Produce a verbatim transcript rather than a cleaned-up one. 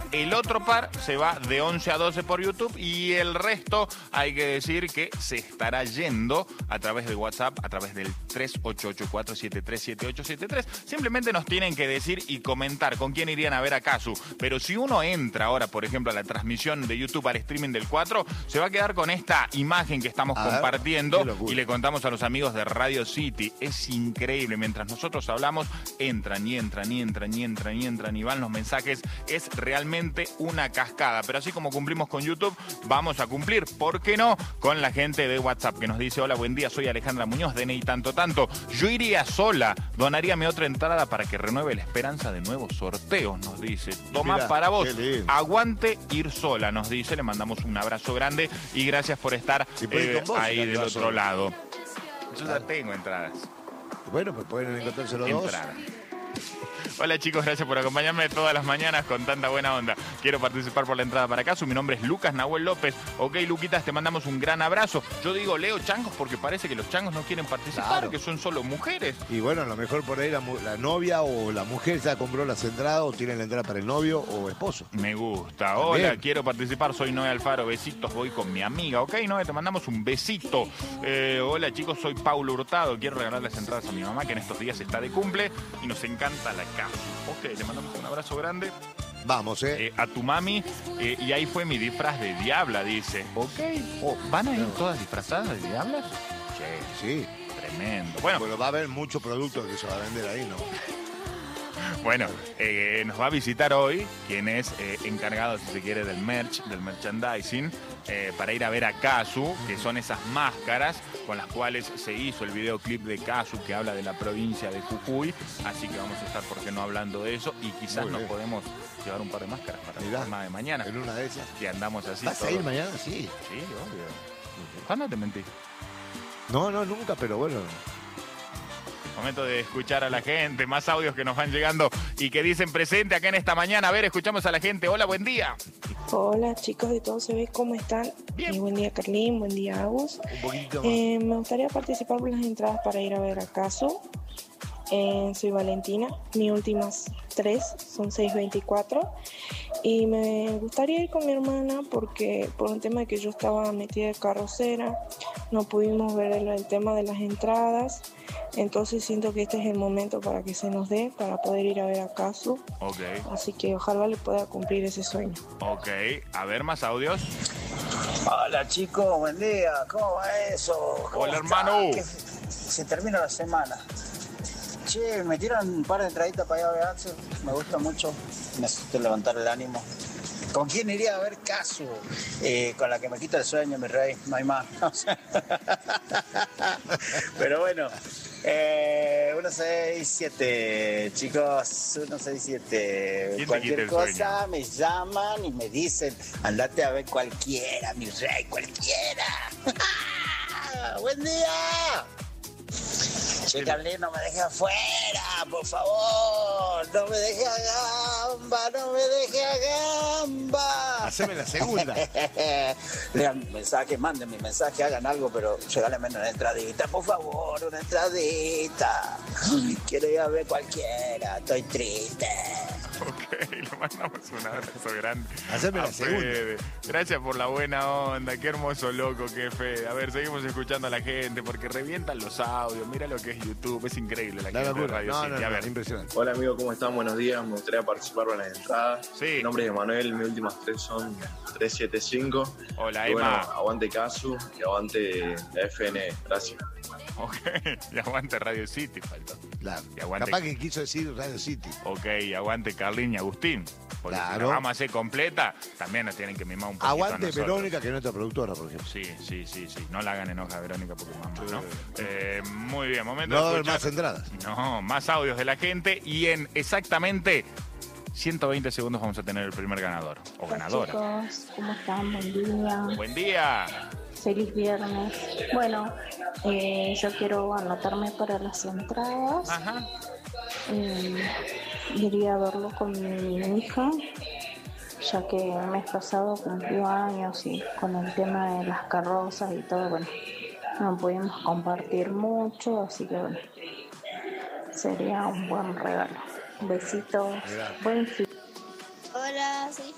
El otro par se va de once a doce por YouTube y el resto hay que decir que se estará yendo a través de WhatsApp, a través del tres ocho ocho cuatro siete tres siete ocho siete tres. Simplemente nos tienen que decir y comentar con quién irían a ver a Casu. Pero si uno entra ahora, por ejemplo, a la transmisión de YouTube, al streaming del cuatro, se va a quedar con esta imagen que estamos a compartiendo ver, y le contamos a los amigos de Radio City. Es increíble. Mientras nosotros hablamos, entran y entran y entran y entran y entran y van los mensajes. Es realmente una cascada. Pero así como cumplimos con YouTube, vamos a cumplir, ¿por qué no?, con la gente de WhatsApp que nos dice: hola, buen día, soy Alejandra Muñoz, D N I tanto tanto. Yo iría sola, donaría mi otra entrada para que renueve la esperanza de nuevos sorteos, nos dice. Toma Mirá, para vos, aguante ir sola, nos dice. Le mandamos un abrazo grande y gracias por estar si eh, vos, ahí del otro solo. lado. Yo ya tengo entradas. Bueno, pues pueden encontrarse los entradas. dos. Hola chicos, gracias por acompañarme todas las mañanas con tanta buena onda. Quiero participar por la entrada para Casu. Mi nombre es Lucas Nahuel López. Ok, Luquitas, te mandamos un gran abrazo. Yo digo Leo changos porque parece que los changos no quieren participar, claro, que son solo mujeres. Y bueno, a lo mejor por ahí la, la novia o la mujer ya compró las entradas o tiene la entrada para el novio o esposo. Me gusta. Hola, También. quiero participar. Soy Noé Alfaro. Besitos, voy con mi amiga. Ok, Noé, te mandamos un besito. Eh, hola chicos, soy Paulo Hurtado. Quiero regalar las entradas a mi mamá que en estos días está de cumple y nos encanta la Casu. Ok, le mandamos un abrazo grande. Vamos, eh. eh a tu mami. Eh, y ahí fue mi disfraz de diabla, dice. Ok. Oh, ¿van a ir todas disfrazadas de diablas? Sí. Sí. Tremendo. Bueno. Pero va a haber mucho producto que se va a vender ahí, ¿no? Bueno, eh, nos va a visitar hoy quien es eh, encargado, si se quiere, del merch, del merchandising, eh, para ir a ver a Casu, que son esas máscaras con las cuales se hizo el videoclip de Casu, que habla de la provincia de Jujuy. Así que vamos a estar, ¿por qué no?, hablando de eso. Y quizás nos podemos llevar un par de máscaras para Mirá, la jornada de mañana. En una de esas. Que andamos así. ¿Vas a ir mañana? Sí. Sí, obvio. ¿Cuándo te mentí? No, no, nunca, pero bueno. Momento de escuchar a la gente, más audios que nos van llegando y que dicen presente acá en esta mañana. A ver, escuchamos a la gente. Hola, buen día. Hola chicos de Todo Se Ve, ¿cómo están? Bien. Eh, buen día Carlín, buen día Agus. Un poquito más. Eh, me gustaría participar por las entradas para ir a ver a Casu. Eh, soy Valentina, mis últimas tres son seis veinticuatro y me gustaría ir con mi hermana porque por un tema de que yo estaba metida de carrocera no pudimos ver el, el tema de las entradas, entonces siento que este es el momento para que se nos dé para poder ir a ver a Casu. Okay. Así que ojalá le pueda cumplir ese sueño. Ok, a ver, más audios. Hola chicos, buen día, ¿cómo va eso? ¿Cómo Hola está? hermano. Que se termina la semana. Che, me tiran un par de entraditas para ir a ver a Axel. Me gusta mucho. Necesito levantar el ánimo. ¿Con quién iría a ver Casu? Eh, con la que me quita el sueño, mi rey. No hay más. Pero bueno. Eh, uno seis siete, chicos. uno seis siete. Cualquier cosa me llaman y me dicen: andate a ver cualquiera, mi rey, cualquiera. ¡Buen día! Che, Carlín, no me dejes afuera, por favor. No me dejes a gamba, no me dejes a gamba. Haceme la segunda. Lean mensaje, manden mi mensaje, hagan algo, pero regálenme una entradita, por favor, una entradita. Quiero ir a ver cualquiera, estoy triste. Ok, le mandamos un abrazo grande. Haceme la segunda. Gracias por la buena onda, qué hermoso loco, qué fe. A ver, seguimos escuchando a la gente porque revientan los audios. Mira lo que es YouTube, es increíble la, la gente de Radio no, City. No, no, a ver, impresionante. Hola amigo, ¿cómo están? Buenos días, me gustaría participar con las entradas. Sí. Mi nombre es Emanuel, mis últimas tres son tres siete cinco. Hola, y Emma. Bueno, aguante Casu y aguante la F N, gracias. Ok, y aguante Radio City, faltó. Claro. Y aguante... Capaz que quiso decir Radio City. Ok, y aguante Carlín y Agustín. Porque claro. Si la vamos a hacer completa, también nos tienen que mimar un poquito. Aguante Verónica, que es nuestra productora, por ejemplo. Sí, sí, sí, sí. No la hagan enoja a Verónica porque mamá, ¿no? Eh, muy bien, momento no de va a haber escuchar... más entradas. No, más audios de la gente y en exactamente ciento veinte segundos vamos a tener el primer ganador o Hola, ganadora. Chicos, ¿cómo están? Buen día. Buen día. Feliz viernes. Bueno, eh, yo quiero anotarme para las entradas. Ajá. Eh, iría a verlo con mi hija, ya que el mes pasado cumplió años y con el tema de las carrozas y todo, bueno, no pudimos compartir mucho, así que bueno, sería un buen regalo. Besitos, buen fin.